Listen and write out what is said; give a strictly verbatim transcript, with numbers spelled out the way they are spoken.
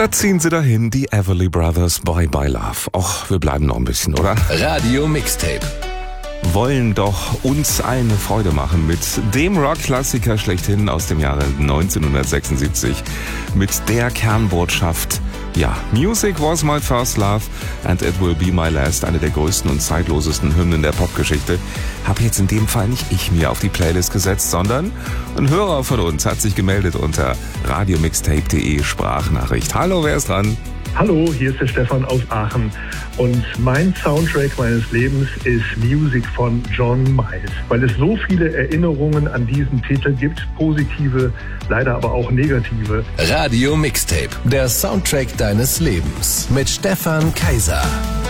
Da ziehen sie dahin, die Everly Brothers, Bye Bye Love. Och, wir bleiben noch ein bisschen, oder? Radio Mixtape. Wollen doch uns eine Freude machen mit dem Rock-Klassiker schlechthin aus dem Jahre neunzehnhundertsechsundsiebzig. Mit der Kernbotschaft, ja, Music was my first love and it will be my last. Eine der größten und zeitlosesten Hymnen der Popgeschichte. Habe jetzt in dem Fall nicht ich mir auf die Playlist gesetzt, sondern ein Hörer von uns hat sich gemeldet unter radiomixtape punkt de Sprachnachricht. Hallo, wer ist dran? Hallo, hier ist der Stefan aus Aachen und mein Soundtrack meines Lebens ist Music von John Miles, weil es so viele Erinnerungen an diesen Titel gibt, positive, leider aber auch negative. Radio Mixtape, der Soundtrack deines Lebens mit Stefan Kaiser.